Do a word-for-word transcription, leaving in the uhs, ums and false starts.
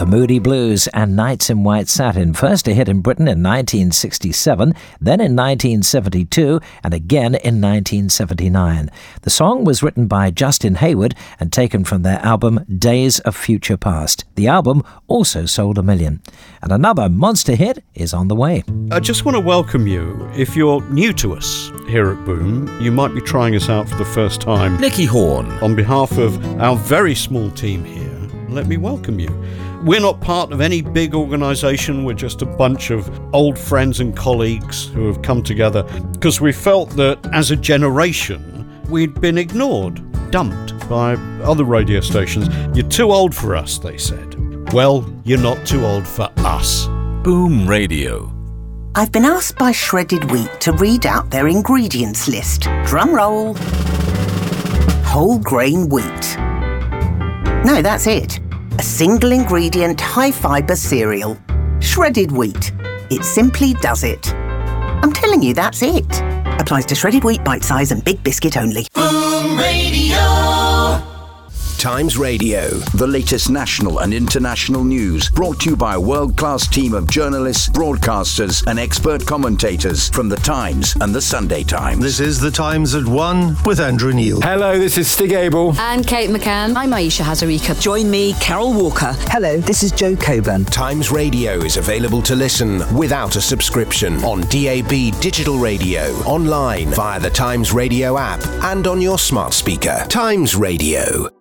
The Moody Blues and Nights in White Satin, first a hit in Britain in nineteen sixty-seven, then in nineteen seventy-two, and again in nineteen seventy-nine. The song was written by Justin Hayward and taken from their album Days of Future Past. The album also sold a million. And another monster hit is on the way. I just want to welcome you. If you're new to us here at Boom, you might be trying us out for the first time. Nicky Horn. On behalf of our very small team here, let me welcome you. We're not part of any big organisation. We're just a bunch of old friends and colleagues who have come together because we felt that as a generation we'd been ignored, dumped by other radio stations. You're too old for us, they said. Well, you're not too old for us. Boom Radio. I've been asked by Shredded Wheat to read out their ingredients list. Drum roll. Whole grain wheat. No, that's it. A single ingredient, high fibre cereal. Shredded wheat. It simply does it. I'm telling you, that's it. Applies to shredded wheat, bite size and big biscuit only. Boom Radio. Times Radio, the latest national and international news, brought to you by a world-class team of journalists, broadcasters and expert commentators from The Times and The Sunday Times. This is The Times at one with Andrew Neil. Hello, this is Stig Abel. And Kate McCann. I'm Aisha Hazarika. Join me, Carol Walker. Hello, this is Joe Coburn. Times Radio is available to listen without a subscription on D A B digital radio, online via the Times Radio app and on your smart speaker. Times Radio.